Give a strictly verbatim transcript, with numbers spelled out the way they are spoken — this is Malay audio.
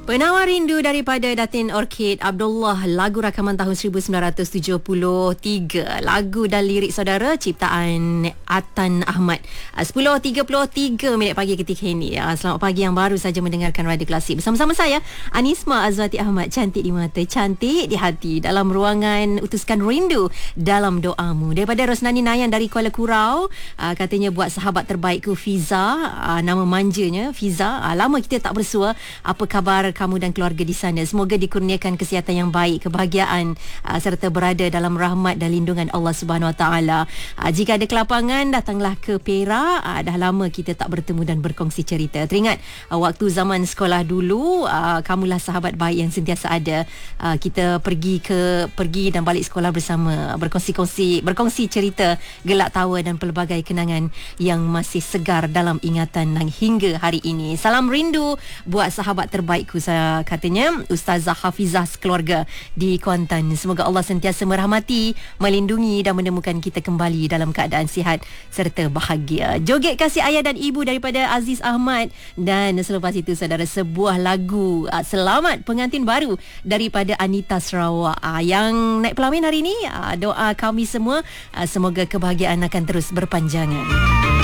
Penawar Rindu daripada Datin Orchid Abdullah, lagu rakaman tahun seribu sembilan ratus tujuh puluh tiga. Lagu dan lirik saudara ciptaan Atan Ahmad. sepuluh tiga puluh tiga minit pagi ketika ini. Selamat pagi yang baru saja mendengarkan Radio Klasik. Bersama-sama saya Anisma Azwati Ahmad. Cantik di mata, cantik di hati. Dalam ruangan Utuskan Rindu dalam doamu. Daripada Rosnani Nayan dari Kuala Kurau, katanya buat sahabat terbaikku Fiza, nama manjanya Fiza. Lama kita tak bersua. Apa khabar kamu dan keluarga di sana? Semoga dikurniakan kesihatan yang baik, kebahagiaan uh, serta berada dalam rahmat dan lindungan Allah Subhanahu Wa Taala. Uh, jika ada kelapangan, datanglah ke Perak. Uh, dah lama kita tak bertemu dan berkongsi cerita. Teringat uh, waktu zaman sekolah dulu, uh, kamulah sahabat baik yang sentiasa ada. Uh, kita pergi ke pergi dan balik sekolah bersama, berkongsi-kongsi, berkongsi cerita, gelak tawa dan pelbagai kenangan yang masih segar dalam ingatan hingga hari ini. Salam rindu buat sahabat terbaikku, katanya Ustazah Hafizah sekeluarga di Kuantan. Semoga Allah sentiasa merahmati, melindungi dan menemukan kita kembali dalam keadaan sihat serta bahagia. Joget kasih ayah dan ibu daripada Aziz Ahmad. Dan selepas itu saudara, sebuah lagu selamat pengantin baru daripada Anita Sarawak yang naik pelamin hari ini. Doa kami semua semoga kebahagiaan akan terus berpanjangan.